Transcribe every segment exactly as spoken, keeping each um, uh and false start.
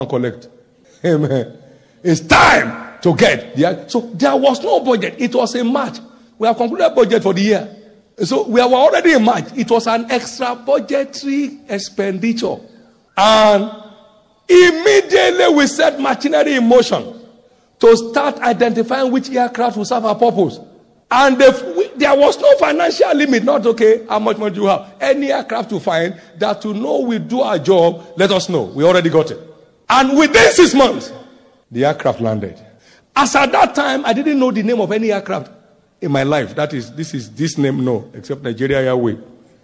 collect. Amen. It's time to get. Yeah. So there was no budget. It was a March. We have concluded budget for the year. So we were already in March. It was an extra budgetary expenditure. And immediately we set machinery in motion to start identifying which aircraft will serve our purpose. And the, we, there was no financial limit. Not okay, how much money do you have? Any aircraft to find that to know we do our job, let us know. We already got it. And within six months, the aircraft landed. As at that time, I didn't know the name of any aircraft in my life. That is, this is this name, no, except Nigeria Airways.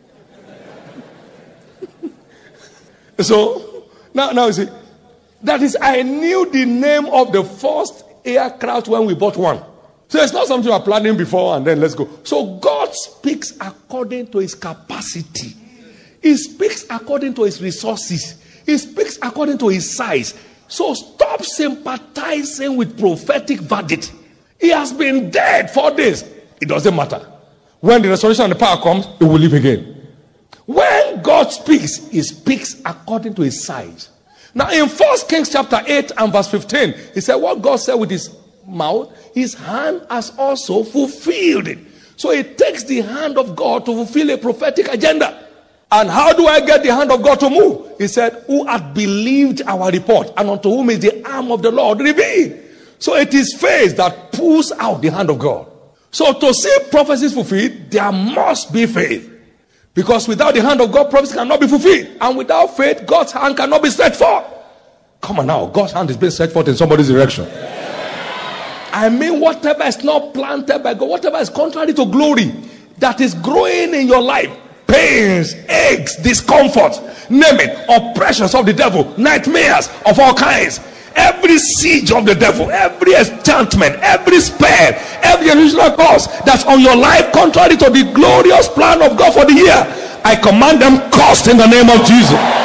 So, now, now you see, that is, I knew the name of the first aircraft when we bought one. So it's not something we're planning before and then let's go. So God speaks according to his capacity. He speaks according to his resources. He speaks according to his size. So stop sympathizing with prophetic verdict. He has been dead for this. It doesn't matter. When the restoration and the power comes, it will live again. When God speaks, he speaks according to his size. Now in First Kings chapter eight and verse fifteen, he said what God said with his mouth, his hand has also fulfilled it. So it takes the hand of God to fulfill a prophetic agenda. And how do I get the hand of God to move? He said, who hath believed our report, and unto whom is the arm of the Lord revealed. So it is faith that pulls out the hand of God. So to see prophecies fulfilled, there must be faith. Because without the hand of God, prophecies cannot be fulfilled. And without faith, God's hand cannot be stretched forth. Come on now, God's hand is being stretched forth in somebody's direction. I mean, whatever is not planted by God, whatever is contrary to glory, that is growing in your life, pains, aches, discomfort, name it, oppressions of the devil, nightmares of all kinds, every siege of the devil, every enchantment, every spell, every unusual cause that's on your life contrary to the glorious plan of God for the year, I command them cursed in the name of Jesus.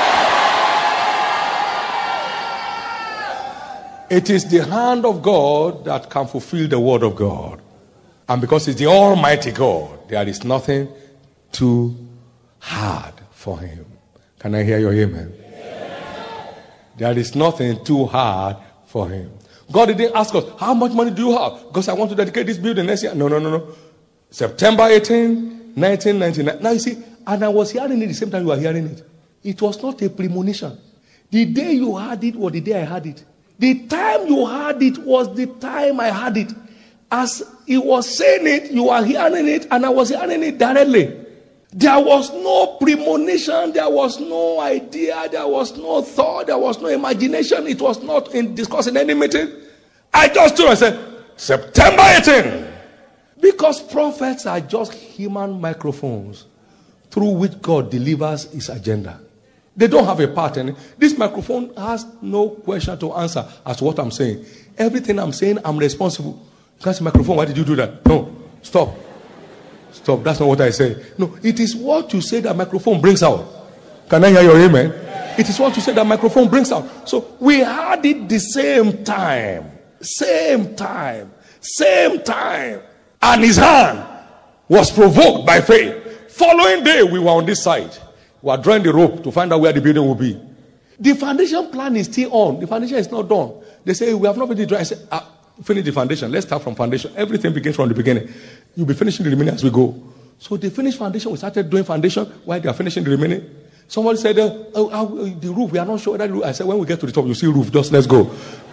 It is the hand of God that can fulfill the word of God. And because it's the Almighty God, there is nothing too hard for him. Can I hear your amen? Yeah. There is nothing too hard for him. God didn't ask us, how much money do you have? Because I want to dedicate this building next year. No, no, no, no. September eighteenth, nineteen ninety-nine. Now you see, and I was hearing it the same time you were hearing it. It was not a premonition. The day you had it was the day I had it. The time you had it was the time I had it. As he was saying it, you were hearing it, and I was hearing it directly. There was no premonition, there was no idea, there was no thought, there was no imagination. It was not in discussing any meeting. I just stood and said, September eighteenth. Because prophets are just human microphones through which God delivers his agenda. They don't have a part in it. This microphone has no question to answer as to what I'm saying. Everything I'm saying, I'm responsible. That's the microphone. Why did you do that? No. Stop. Stop. That's not what I say. No. It is what you say that microphone brings out. Can I hear your amen? It is what you say that microphone brings out. So we had it the same time. Same time. Same time. And his hand was provoked by faith. Following day, we were on this side. We are drawing the rope to find out where the building will be. The foundation plan is still on. The foundation is not done. They say, we have not finished the drawing. I say, ah, finish the foundation. Let's start from foundation. Everything begins from the beginning. You'll be finishing the remaining as we go. So they finished foundation. We started doing foundation while they are finishing the remaining. Somebody said, uh, oh, oh, the roof, we are not sure whether the roof. I said, when we get to the top, you see roof. Just let's go.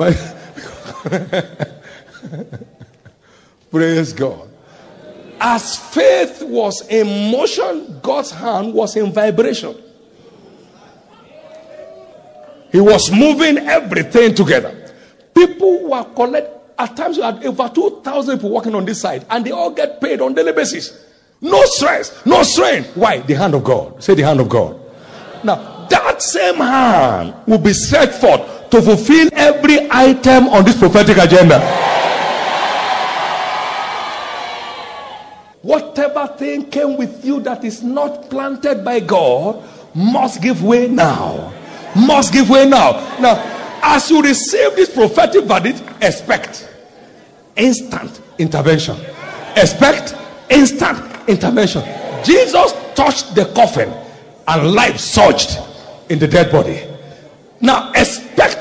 Praise God. As faith was in motion, God's hand was in vibration. He was moving everything together. People were collect. At times, you had over two thousand people working on this side, and they all get paid on daily basis. No stress, no strain. Why? The hand of God. Say the hand of God. Now, that same hand will be set forth to fulfill every item on this prophetic agenda. Whatever thing came with you that is not planted by God must give way now. Must give way now. Now, as you receive this prophetic verdict, expect instant intervention. Expect instant intervention. Jesus touched the coffin and life surged in the dead body. Now, expect